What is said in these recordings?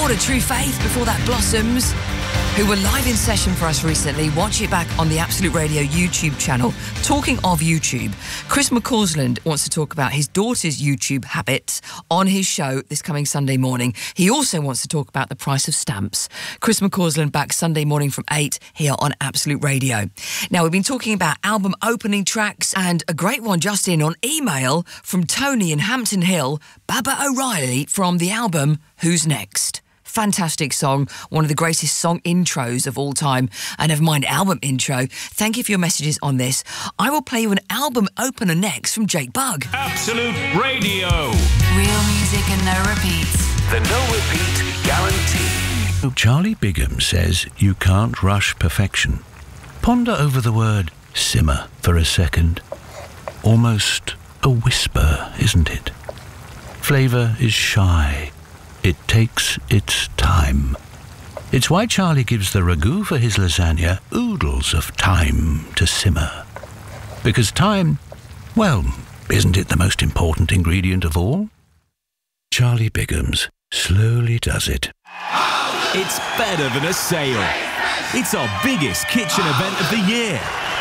Order True Faith, before that Blossoms, who were live in session for us recently. Watch it back on the Absolute Radio YouTube channel. Talking of YouTube, Chris McCausland wants to talk about his daughter's YouTube habits on his show this coming Sunday morning. He also wants to talk about the price of stamps. Chris McCausland back Sunday morning from 8 here on Absolute Radio. Now, we've been talking about album opening tracks, and a great one just in on email from Tony in Hampton Hill, Baba O'Reilly from the album Who's Next? Fantastic song, one of the greatest song intros of all time, and never mind album intro. Thank you for your messages on this. I will play you an album opener next from Jake Bugg. Absolute Radio. Real music and no repeats. The no repeat guarantee. Charlie Bigham says you can't rush perfection. Ponder over the word simmer for a second. Almost a whisper, isn't it? Flavour is shy. It takes its time. It's why Charlie gives the ragu for his lasagna oodles of time to simmer. Because time, well, isn't it the most important ingredient of all? Charlie Bigham's slowly does it. It's better than a sale. It's our biggest kitchen event of the year.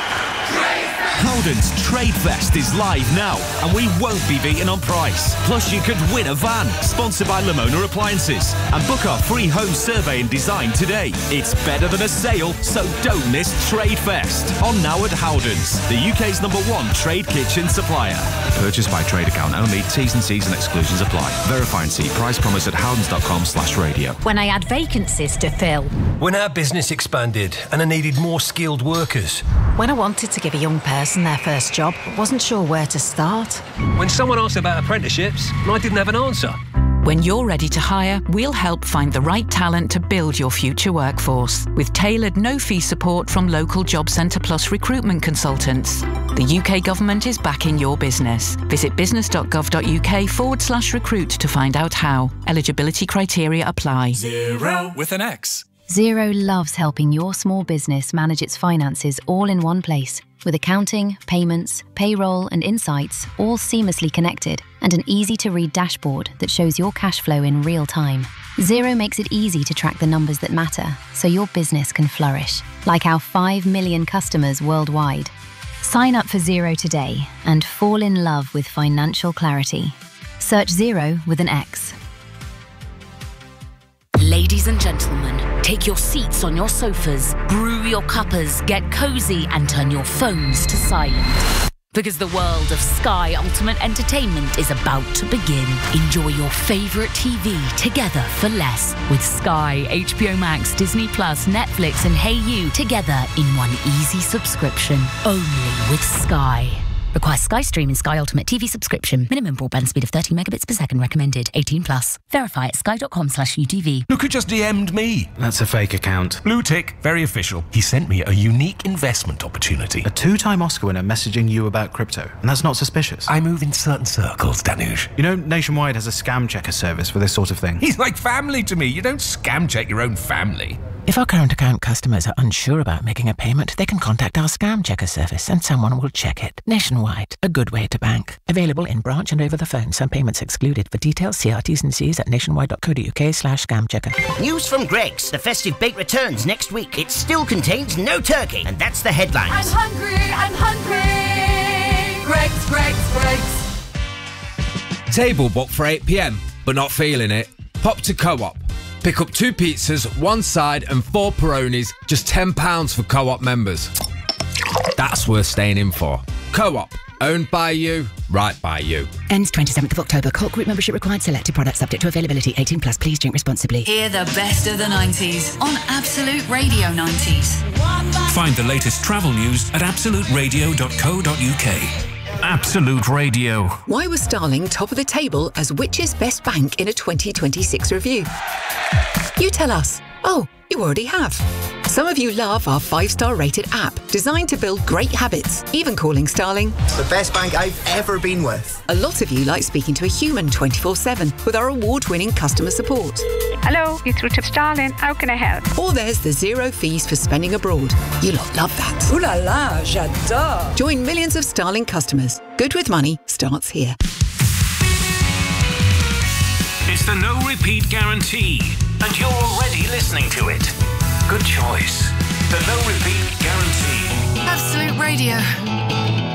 Howden's Trade Fest is live now, and we won't be beaten on price. Plus, you could win a van, sponsored by Lamona Appliances. And book our free home survey and design today. It's better than a sale, so don't miss Trade Fest. On now at Howden's, the UK's #1 trade kitchen supplier. Purchase by trade account only. T's and C's and exclusions apply. Verify and see price promise at howdens.com/radio. When I had vacancies to fill. When our business expanded and I needed more skilled workers. When I wanted to give a young person their first job, but wasn't sure where to start. When someone asked about apprenticeships and I didn't have an answer. When you're ready to hire, we'll help find the right talent to build your future workforce with tailored no-fee support from local Job Centre Plus recruitment consultants. The UK government is backing your business. Visit business.gov.uk/recruit to find out how. Eligibility criteria apply. Xero with an X. Xero loves helping your small business manage its finances all in one place, with accounting, payments, payroll and insights all seamlessly connected, and an easy-to-read dashboard that shows your cash flow in real time. Xero makes it easy to track the numbers that matter, so your business can flourish, like our 5 million customers worldwide. Sign up for Xero today and fall in love with financial clarity. Search Xero with an X. Ladies and gentlemen, take your seats on your sofas, brew your cuppers, get cozy and turn your phones to silent. Because the world of Sky Ultimate Entertainment is about to begin. Enjoy your favourite TV together for less with Sky, HBO Max, Disney+, Netflix and HeyU together in one easy subscription. Only with Sky. Requires Sky Stream and Sky Ultimate TV subscription. Minimum broadband speed of 30 megabits per second recommended. 18+. Verify at sky.com/UTV. Look who just DM'd me. That's a fake account. Blue tick, very official. He sent me a unique investment opportunity. A 2-time Oscar winner messaging you about crypto. And that's not suspicious. I move in certain circles, Danush. You know, Nationwide has a scam checker service for this sort of thing. He's like family to me. You don't scam check your own family. If our current account customers are unsure about making a payment, they can contact our scam checker service and someone will check it. Nationwide, a good way to bank. Available in branch and over the phone. Some payments excluded. For details, see our T's and C's at nationwide.co.uk/scam checker. News from Greggs. The festive bake returns next week. It still contains no turkey, and that's the headlines. I'm hungry. Greggs. Table booked for 8 p.m, but not feeling it? Pop to Co-op. Pick up 2 pizzas, 1 side and 4 Peronis, just £10 for Co-op members. That's worth staying in for. Co-op, owned by you, right by you. Ends 27th of October. Co-op group membership required. Selected products subject to availability. 18+. Please drink responsibly. Hear the best of the 90s on Absolute Radio 90s. Find the latest travel news at absoluteradio.co.uk. Absolute Radio. Why was Starling top of the table as which's best bank in a 2026 review? You tell us. Oh, you already have. Some of you love our 5-star rated app, designed to build great habits, even calling Starling the best bank I've ever been with. A lot of you like speaking to a human 24/7 with our award-winning customer support. Hello, you're through to Starling. How can I help? Or there's the 0 fees for spending abroad. You lot love that. Ooh la la, j'adore. Join millions of Starling customers. Good with money starts here. It's the no repeat guarantee, and you're already listening to it. Good choice. The no repeat guarantee. Absolute Radio.